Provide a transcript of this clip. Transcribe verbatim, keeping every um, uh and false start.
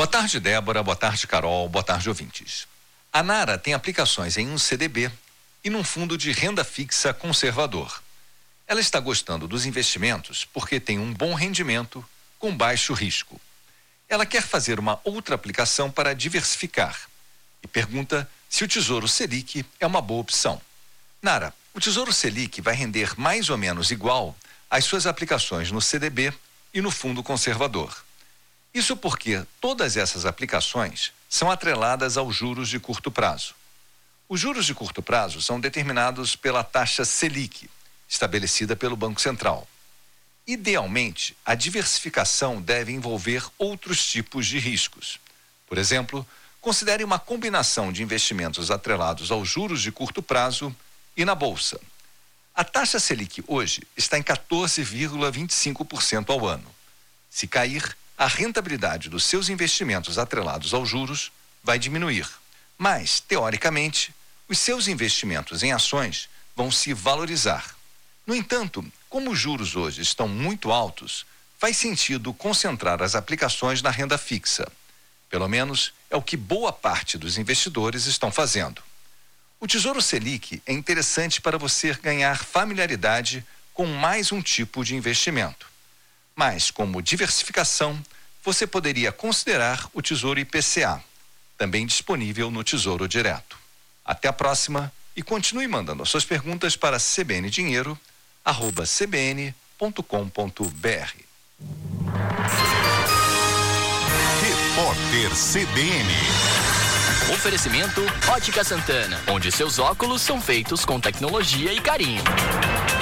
Boa tarde, Débora. Boa tarde, Carol. Boa tarde, ouvintes. A Nara tem aplicações em um C D B e num fundo de renda fixa conservador. Ela está gostando dos investimentos porque tem um bom rendimento com baixo risco. Ela quer fazer uma outra aplicação para diversificar e pergunta se o Tesouro Selic é uma boa opção. Nara, o Tesouro Selic vai render mais ou menos igual às suas aplicações no C D B e no fundo conservador. Isso porque todas essas aplicações são atreladas aos juros de curto prazo. Os juros de curto prazo são determinados pela taxa Selic, estabelecida pelo Banco Central. Idealmente, a diversificação deve envolver outros tipos de riscos. Por exemplo, considere uma combinação de investimentos atrelados aos juros de curto prazo e na Bolsa. A taxa Selic hoje está em quatorze vírgula vinte e cinco por cento ao ano. Se cair, a rentabilidade dos seus investimentos atrelados aos juros vai diminuir. Mas, teoricamente, os seus investimentos em ações vão se valorizar. No entanto, como os juros hoje estão muito altos, faz sentido concentrar as aplicações na renda fixa. Pelo menos é o que boa parte dos investidores estão fazendo. O Tesouro Selic é interessante para você ganhar familiaridade com mais um tipo de investimento. Mas, como diversificação, você poderia considerar o Tesouro I P C A, também disponível no Tesouro Direto. Até a próxima e continue mandando as suas perguntas para cbndinheiro arroba c b n ponto com ponto b r. Repórter C B N. Oferecimento Ótica Santana, onde seus óculos são feitos com tecnologia e carinho.